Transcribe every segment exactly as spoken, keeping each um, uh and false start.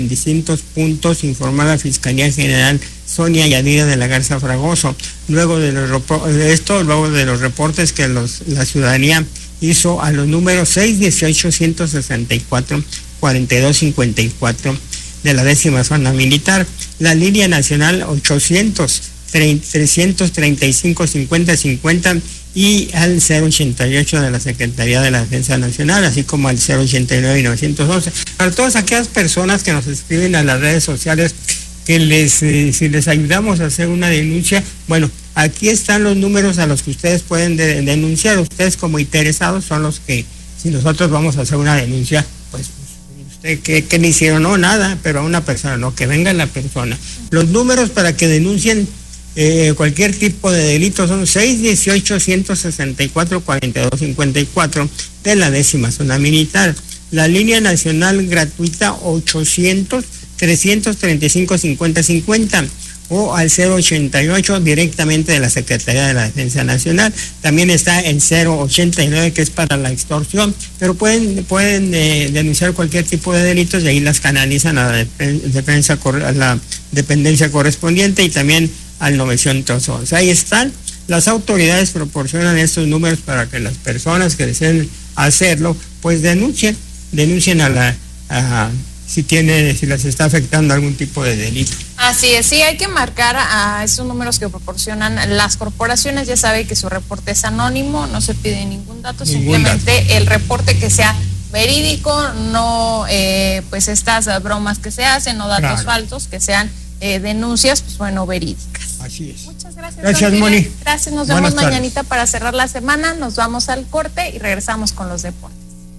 en distintos puntos, informó la Fiscalía General Sonia Yadira de la Garza Fragoso. Luego de, los, de esto, luego de los reportes que los, la ciudadanía hizo a los números seis dieciocho ciento sesenta y cuatro cuarenta y dos cincuenta y cuatro de la décima zona militar, la línea nacional ochocientos trescientos treinta y cinco cincuenta cincuenta y al cero ochenta y ocho de la Secretaría de la Defensa Nacional, así como al cero ochenta y nueve y novecientos once. Para todas aquellas personas que nos escriben a las redes sociales, que les eh, si les ayudamos a hacer una denuncia, bueno, aquí están los números a los que ustedes pueden de, denunciar. Ustedes como interesados son los que, si nosotros vamos a hacer una denuncia, pues usted que, que le hicieron, no, nada, pero a una persona, no, que venga la persona. Los números para que denuncien Eh, cualquier tipo de delito son seis dieciocho ciento sesenta y cuatro cuarenta y dos cincuenta y cuatro de la décima zona militar. La línea nacional gratuita ochocientos trescientos treinta y cinco cincuenta cincuenta o al cero ochenta y ocho directamente de la Secretaría de la Defensa Nacional. También está el cero ochenta y nueve, que es para la extorsión, pero pueden pueden eh, denunciar cualquier tipo de delitos y ahí las canalizan a la, defensa, a la dependencia correspondiente y también al novecientos once. Ahí están. Las autoridades proporcionan estos números para que las personas que deseen hacerlo, pues denuncien, denuncien a la, a, si tiene, si les está afectando algún tipo de delito. Así es, sí, hay que marcar a esos números que proporcionan las corporaciones. Ya sabe que su reporte es anónimo, no se pide ningún dato, ningún simplemente dato. El reporte que sea verídico, no eh, pues estas bromas que se hacen, no datos claro. falsos, que sean eh, denuncias, pues bueno, verídicas. Así es. Muchas gracias. Gracias, Moni. Gracias, nos vemos mañanita para cerrar la semana. Nos vamos al corte y regresamos con los deportes.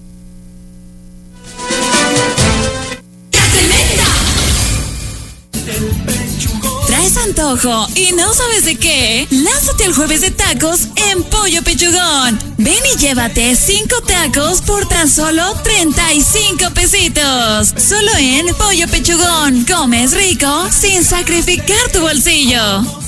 ¿Traes antojo y no sabes de qué? Lánzate el jueves de tacos en Pollo Pechugón. Ven y llévate cinco tacos por tan solo treinta y cinco pesitos. Solo en Pollo Pechugón. Comes rico sin sacrificar tu bolsillo.